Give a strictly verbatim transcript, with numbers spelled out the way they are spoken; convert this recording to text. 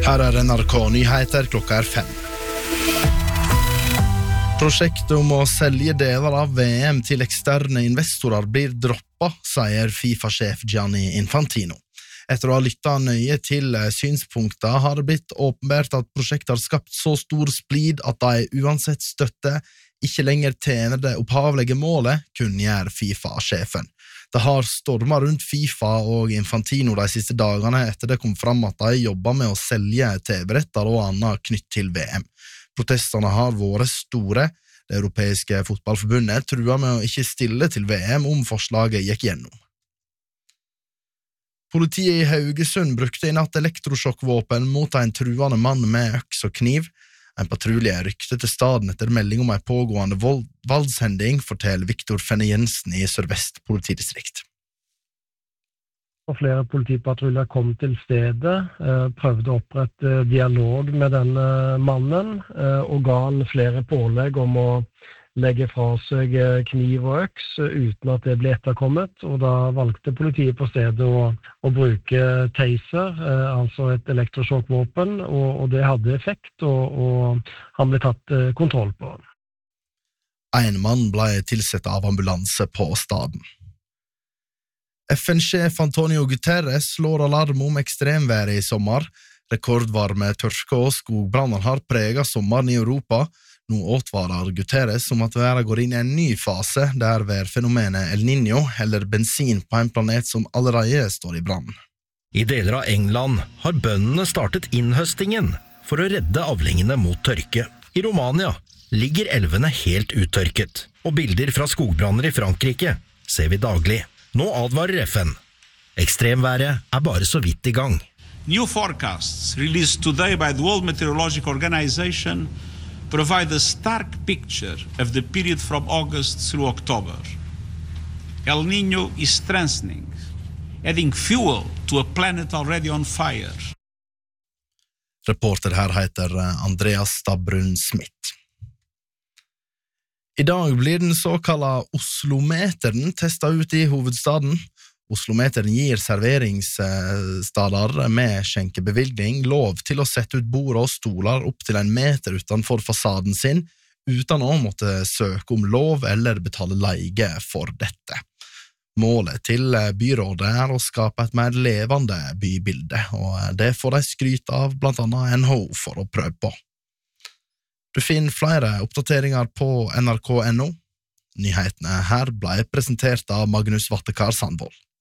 Her er N R K Nyheter, klokka er fem. Prosjektet om å selge deler av V M til eksterne investorer blir droppet, sier FIFA-sjef Gianni Infantino. Etter å ha lyttet nøye til synspunkter har det blitt åpenbart at prosjektet har skapt så stor splid at de uansett støtte ikke lenger tjener det opphavlige målet, kunngjør FIFA-sjefen. Det har stormet rundt FIFA og Infantino de siste dagene etter det kom fram at de jobber med å selge T V-retter og annet knytt til V M. Protestene har vært store. Det europeiske fotballforbundet truer med å ikke stille til V M om forslaget gikk gjennom. Politiet i Haugesund brukte i natt elektrosjokkvåpen mot en truende mann med øks og kniv. En patrulje rykte til staden etter melding om en pågående vold, voldshending, forteller Victor Fenne Jensen i Sør-Vest politidistrikt. Og flere politipatruljer kom til stedet, prøvde å opprette dialog med denne mannen og ga han flere pålegg om å legge fra seg kniv og øks uten at det ble etterkommet, og da valgte politiet på stedet å, å bruke taser, altså et elektrosjokkvåpen, og, og det hadde effekt, og, og han ble tatt kontroll på. En mann ble tilsett av ambulanse på staden. F N-sjef Antonio Guterres slår alarm om ekstremværet i sommer. Rekordvarme, tørke og skogbranner har preget sommeren i Europa. Nå advarer Guterres om at verden går inn i en ny fase der værfenomenet El Niño eller bensin på en planet som allerede står i brann. I deler av England har bøndene startet innhøstingen for å redde avlingene mot tørke. I Romania ligger elvene helt uttørket, og bilder fra skogbranner i Frankrike ser vi daglig. Nå advarer F N. Ekstremværet er bare så vidt i gang. New forecasts released today by the World Meteorological Organization provide a stark picture of the period from August through October. El Niño is strengthening, adding fuel to a planet already on fire. Reporter her heter Andreas Stabrun Smith. I dag blir den såkalla Oslometeren testet ut i hovedstaden. Oslometeren gir serveringssteder med skjenkebevilgning lov til å sette ut bord og stoler opp til en meter utenfor fasaden sin, uten å måtte søke om lov eller betale leie for dette. Målet til byrådet er å skape et mer levende bybilde, og det får de skryt av blant annet N H O for å prøve på. Du finner flere oppdateringer på N R K punktum N O. Nyhetene her ble presentert av Magnus Vattekar Sandvold.